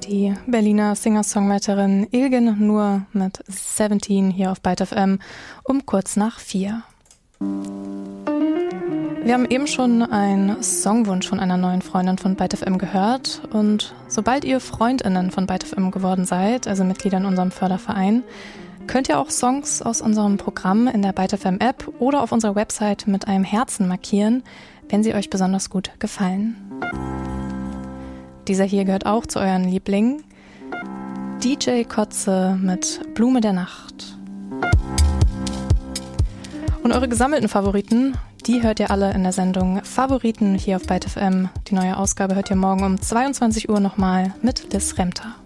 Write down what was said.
die Berliner Singer-Songwriterin Ilgen Nur mit 17 hier auf Byte FM um kurz nach 4. Wir haben eben schon einen Songwunsch von einer neuen Freundin von Byte FM gehört und sobald ihr FreundInnen von Byte FM geworden seid, also Mitglieder in unserem Förderverein, könnt ihr auch Songs aus unserem Programm in der Byte FM App oder auf unserer Website mit einem Herzen markieren, wenn sie euch besonders gut gefallen. Dieser hier gehört auch zu euren Lieblingen. DJ Kotze mit Blume der Nacht. Und eure gesammelten Favoriten, die hört ihr alle in der Sendung Favoriten hier auf Byte FM. Die neue Ausgabe hört ihr morgen um 22 Uhr nochmal mit Liz Remter.